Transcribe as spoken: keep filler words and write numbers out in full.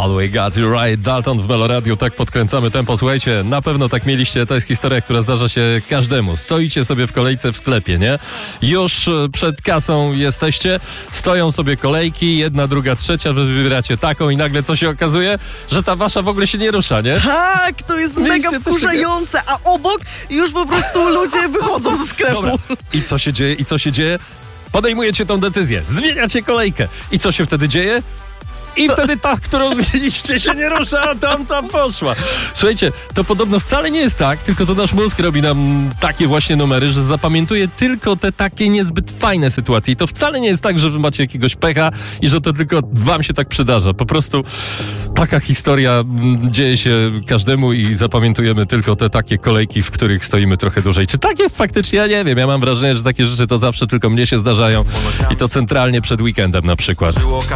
All we got you right, Dalton w Meloradiu, tak podkręcamy tempo. Słuchajcie, na pewno tak mieliście, to jest historia, która zdarza się każdemu. Stoicie sobie w kolejce w sklepie, nie? Już przed kasą jesteście, stoją sobie kolejki, jedna, druga, trzecia, wy wybieracie taką i nagle co się okazuje? Że ta wasza w ogóle się nie rusza, nie? Tak, to jest Mieliście mega coś wkurzające, a obok już po prostu ludzie wychodzą ze sklepu. Dobra, i co się dzieje, i co się dzieje? Podejmujecie tą decyzję, zmieniacie kolejkę. I co się wtedy dzieje? I wtedy ta, którą zmieniliście, się nie rusza, a tam, tam poszła. Słuchajcie, to podobno wcale nie jest tak, tylko to nasz mózg robi nam takie właśnie numery, że zapamiętuje tylko te takie niezbyt fajne sytuacje. I to wcale nie jest tak, że wy macie jakiegoś pecha i że to tylko wam się tak przydarza. Po prostu taka historia m, dzieje się każdemu i zapamiętujemy tylko te takie kolejki, w których stoimy trochę dłużej. Czy tak jest faktycznie? Ja nie wiem. Ja mam wrażenie, że takie rzeczy to zawsze tylko mnie się zdarzają i to centralnie przed weekendem na przykład.